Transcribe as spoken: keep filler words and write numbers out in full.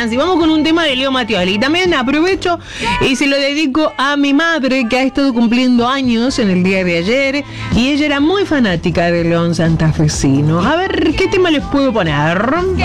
Nancy, vamos con un tema de Leo Mattioli. Y también aprovecho y se lo dedico a mi madre, que ha estado cumpliendo años en el día de ayer, y ella era muy fanática de León Santafesino. A ver, ¿qué tema les puedo poner?